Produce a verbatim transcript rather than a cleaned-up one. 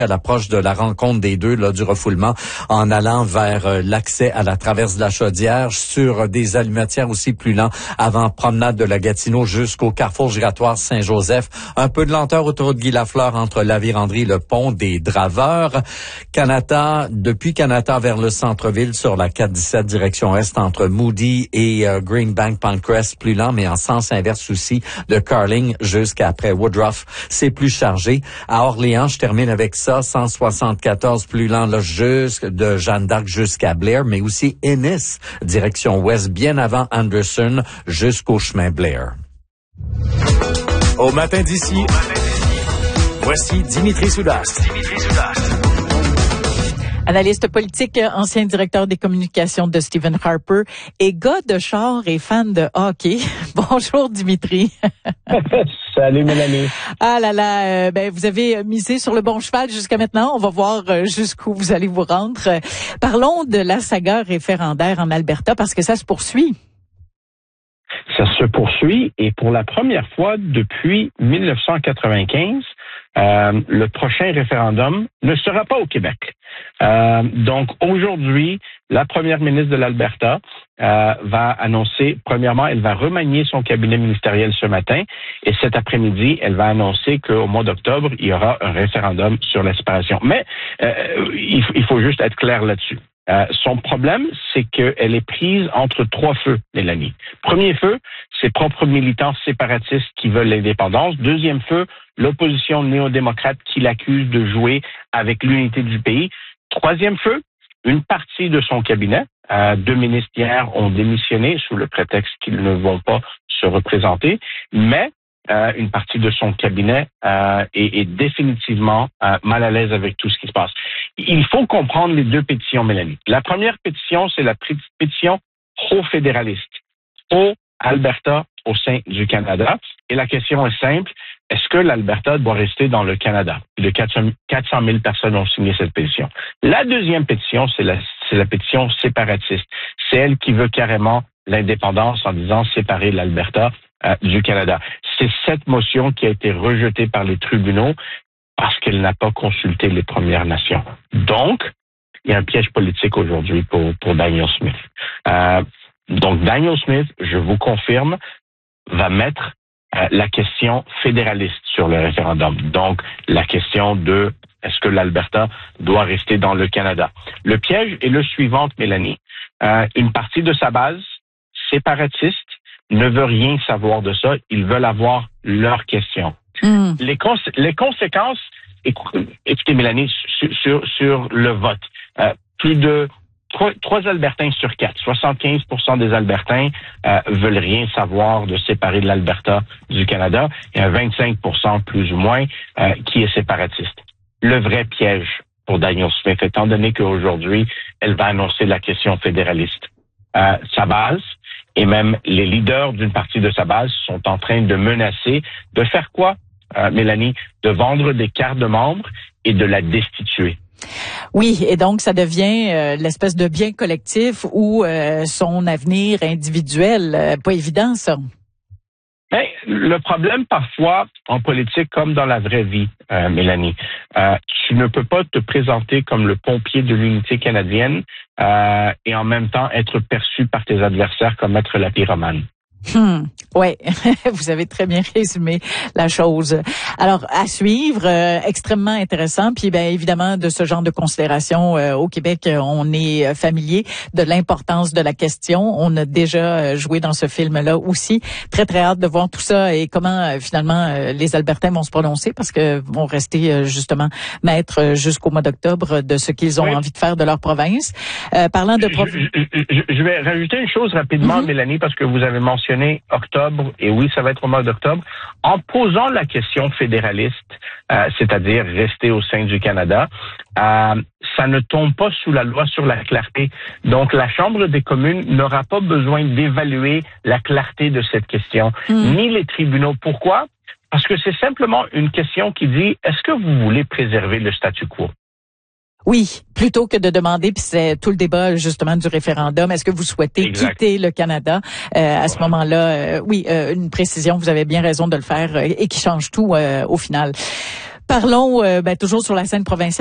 à l'approche de la rencontre des deux, là, du refoulement, en allant vers euh, l'accès à la traverse de la Chaudière, sur euh, des allumetières aussi plus lents avant promenade de la Gatineau jusqu'au carrefour giratoire Saint-Joseph. Un peu de lenteur autour de Guy Lafleur entre la Vérandrie et le pont des Draveurs. Canada, depuis Canada vers le centre-ville sur la quatre dix-sept direction est entre Moody et euh, Greenbank Pancrest, plus lent, mais en sens inverse aussi de Carling jusqu'après Woodruff. C'est plus chargé. À Orléans, je termine avec ça. cent soixante-quatorze plus lent là, jusque de Jeanne d'Arc jusqu'à Blair, mais aussi Ennis, direction ouest, bien avant Anderson, jusqu'au chemin Blair. Au matin d'ici, voici Dimitri Soudas. Dimitri Soudas. Analyste politique, ancien directeur des communications de Stephen Harper et gars de char et fan de hockey. Bonjour Dimitri. Salut Mélanie. Ah là là, euh, ben vous avez misé sur le bon cheval jusqu'à maintenant. On va voir euh, jusqu'où vous allez vous rendre. Euh, parlons de la saga référendaire en Alberta parce que ça se poursuit. Ça se poursuit et pour la première fois depuis mille neuf cent quatre-vingt-quinze, euh, le prochain référendum ne sera pas au Québec. Euh, donc aujourd'hui, la première ministre de l'Alberta euh, va annoncer, premièrement, elle va remanier son cabinet ministériel ce matin et cet après-midi, elle va annoncer qu'au mois d'octobre, il y aura un référendum sur la séparation. Mais euh, il, il faut juste être clair là-dessus. Euh, son problème, c'est qu'elle est prise entre trois feux, Mélanie. Premier feu, ses propres militants séparatistes qui veulent l'indépendance. Deuxième feu, l'opposition néo-démocrate qui l'accuse de jouer avec l'unité du pays. Troisième feu, une partie de son cabinet. Euh, deux ministres hier ont démissionné sous le prétexte qu'ils ne vont pas se représenter, mais Euh, une partie de son cabinet euh, est, est définitivement euh, mal à l'aise avec tout ce qui se passe. Il faut comprendre les deux pétitions, Mélanie. La première pétition, c'est la pétition pro-fédéraliste, pro-Alberta au sein du Canada. Et la question est simple, est-ce que l'Alberta doit rester dans le Canada? Plus de quatre cent mille personnes ont signé cette pétition. La deuxième pétition, c'est la, c'est la pétition séparatiste. C'est elle qui veut carrément l'indépendance en disant séparer l'Alberta euh, du Canada. C'est cette motion qui a été rejetée par les tribunaux parce qu'elle n'a pas consulté les Premières Nations. Donc, il y a un piège politique aujourd'hui pour, pour Danielle Smith. Euh, donc, Danielle Smith, je vous confirme, va mettre euh, la question fédéraliste sur le référendum. Donc, la question de est-ce que l'Alberta doit rester dans le Canada? Le piège est le suivant, Mélanie. Euh, une partie de sa base séparatiste ne veut rien savoir de ça. Ils veulent avoir leur question. Mm. Les, cons- les conséquences, écoutez Mélanie, sur, sur, sur le vote, euh, plus de trois, trois Albertains sur quatre, soixante-quinze pour cent des Albertains euh, veulent rien savoir de séparer de l'Alberta du Canada et un vingt-cinq pour cent plus ou moins euh, qui est séparatiste. Le vrai piège pour Danielle Smith, étant donné qu'aujourd'hui, elle va annoncer la question fédéraliste. Euh, sa base, et même les leaders d'une partie de sa base sont en train de menacer de faire quoi, euh, Mélanie? De vendre des cartes de membres et de la destituer. Oui, et donc ça devient euh, l'espèce de bien collectif ou euh, son avenir individuel. Euh, pas évident, ça. Ben, le problème parfois en politique comme dans la vraie vie, euh, Mélanie, euh, tu ne peux pas te présenter comme le pompier de l'unité canadienne euh, et en même temps être perçu par tes adversaires comme être la pyromane. Hmm, ouais, vous avez très bien résumé la chose. Alors, à suivre, euh, extrêmement intéressant. Puis, ben évidemment, de ce genre de considération euh, au Québec, on est familier de l'importance de la question. On a déjà joué dans ce film-là aussi. Très, très hâte de voir tout ça et comment, euh, finalement, euh, les Albertains vont se prononcer parce que vont rester, euh, justement, maîtres jusqu'au mois d'octobre de ce qu'ils ont oui. envie de faire de leur province. Euh, parlant de... Prof... Je, je, je, je vais rajouter une chose rapidement, mm-hmm. Mélanie, parce que vous avez mentionné octobre, et oui, ça va être au mois d'octobre, en posant la question fédéraliste, euh, c'est-à-dire rester au sein du Canada, euh, ça ne tombe pas sous la loi sur la clarté. Donc, la Chambre des communes n'aura pas besoin d'évaluer la clarté de cette question, mmh. ni les tribunaux. Pourquoi? Parce que c'est simplement une question qui dit, est-ce que vous voulez préserver le statu quo? Oui, plutôt que de demander, puis c'est tout le débat justement du référendum, est-ce que vous souhaitez exact. quitter le Canada euh, à ce moment-là? Euh, oui, euh, une précision, vous avez bien raison de le faire euh, et qui change tout euh, au final. Parlons euh, ben, toujours sur la scène provinciale.